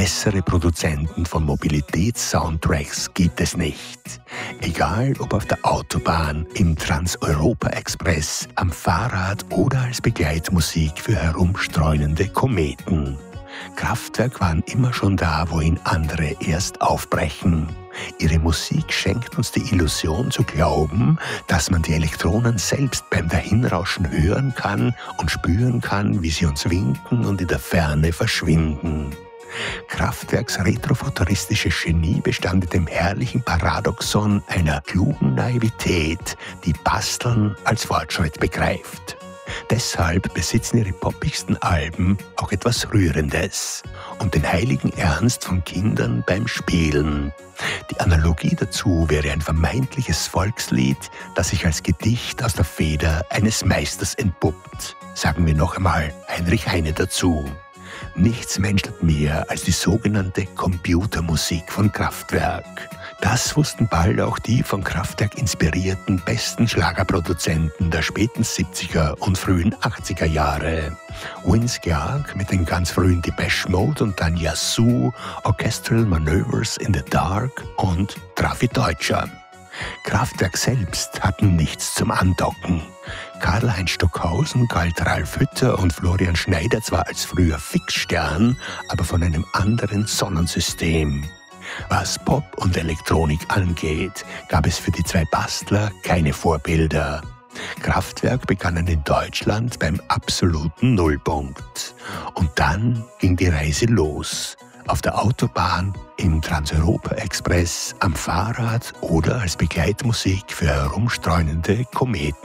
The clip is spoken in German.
Bessere Produzenten von Mobilitätssoundtracks gibt es nicht. Egal ob auf der Autobahn, im Trans-Europa-Express, am Fahrrad oder als Begleitmusik für herumstreunende Kometen. Kraftwerk waren immer schon da, wohin andere erst aufbrechen. Ihre Musik schenkt uns die Illusion zu glauben, dass man die Elektronen selbst beim Dahinrauschen hören kann und spüren kann, wie sie uns winken und in der Ferne verschwinden. Kraftwerks retrofuturistische Genie bestand in dem herrlichen Paradoxon einer klugen Naivität, die Basteln als Fortschritt begreift. Deshalb besitzen ihre poppigsten Alben auch etwas Rührendes und den heiligen Ernst von Kindern beim Spielen. Die Analogie dazu wäre ein vermeintliches Volkslied, das sich als Gedicht aus der Feder eines Meisters entpuppt. Sagen wir noch einmal Heinrich Heine dazu. Nichts menschelt mehr als die sogenannte Computermusik von Kraftwerk. Das wussten bald auch die von Kraftwerk inspirierten besten Schlagerproduzenten der späten 70er und frühen 80er Jahre. Vince Clarke mit den ganz frühen Depeche Mode und dann Yazoo, Orchestral Manoeuvres in the Dark und Trafi Deutscher. Kraftwerk selbst hatten nichts zum Andocken. Karl-Heinz Stockhausen galt Ralf Hütter und Florian Schneider zwar als früher Fixstern, aber von einem anderen Sonnensystem. Was Pop und Elektronik angeht, gab es für die zwei Bastler keine Vorbilder. Kraftwerk begannen in Deutschland beim absoluten Nullpunkt. Und dann ging die Reise los. Auf der Autobahn, im Trans-Europa-Express, am Fahrrad oder als Begleitmusik für herumstreunende Kometen.